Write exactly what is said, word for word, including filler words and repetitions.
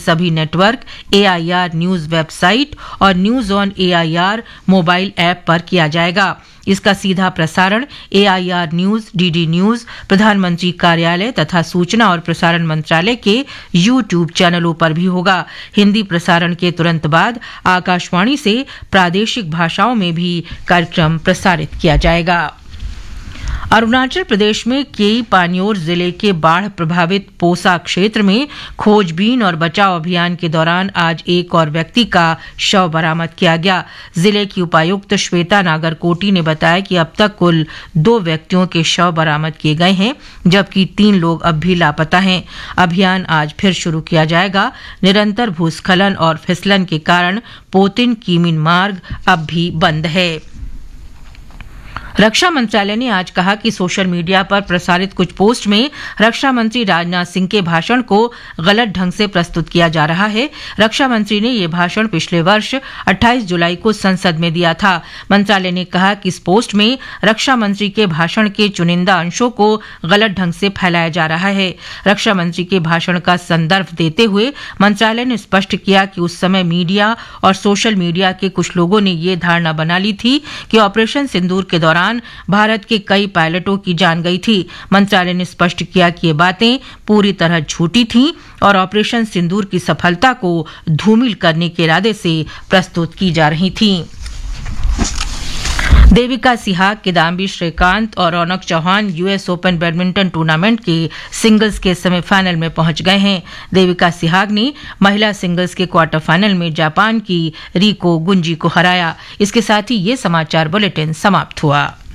सभी network, AIR news website और news on AIR mobile app पर किया जाएगा। इसका सीधा प्रसारण एआईआर न्यूज, डीडी न्यूज, प्रधानमंत्री कार्यालय तथा सूचना और प्रसारण मंत्रालय के यूट्यूब चैनलों पर भी होगा। हिंदी प्रसारण के तुरंत बाद आकाशवाणी से प्रादेशिक भाषाओं में भी कार्यक्रम प्रसारित किया जाएगा। अरुणाचल प्रदेश में केई पान्योर जिले के बाढ़ प्रभावित पोसा क्षेत्र में खोजबीन और बचाव अभियान के दौरान आज एक और व्यक्ति का शव बरामद किया गया। जिले की उपायुक्त श्वेता नागरकोटी ने बताया कि अब तक कुल दो व्यक्तियों के शव बरामद किए गए हैं, जबकि तीन लोग अब भी लापता हैं। अभियान आज फिर शुरू किया जाएगा। निरंतर भूस्खलन और फिसलन के कारण पोतिन कीमिन मार्ग अब भी बंद है। रक्षा मंत्रालय ने आज कहा कि सोशल मीडिया पर प्रसारित कुछ पोस्ट में रक्षा मंत्री राजनाथ सिंह के भाषण को गलत ढंग से प्रस्तुत किया जा रहा है। रक्षा मंत्री ने यह भाषण पिछले वर्ष अट्ठाईस जुलाई को संसद में दिया था। मंत्रालय ने कहा कि इस पोस्ट में रक्षा मंत्री के भाषण के चुनिंदा अंशों को गलत ढंग से फैलाया जा रहा है। रक्षा मंत्री के भाषण का संदर्भ देते हुए मंत्रालय ने स्पष्ट किया कि उस समय मीडिया और सोशल मीडिया के कुछ लोगों ने यह धारणा बना ली थी कि ऑपरेशन सिंदूर के दौरान भारत के कई पायलटों की जान गई थी। मंत्रालय ने स्पष्ट किया कि ये बातें पूरी तरह झूठी थीं और ऑपरेशन सिंदूर की सफलता को धूमिल करने के इरादे से प्रस्तुत की जा रही थीं। देविका सिहाग, किदाम्बी श्रीकांत और रौनक Chauhan US open badminton tournament के सिंगल्स के सेमीफाइनल में पहुंच गए हैं। देविका सिहाग ने महिला सिंगल्स के क्वार्टर फाइनल में जापान की रिको गुंजी को हराया। इसके साथ ही ये समाचार बुलेटिन समाप्त हुआ।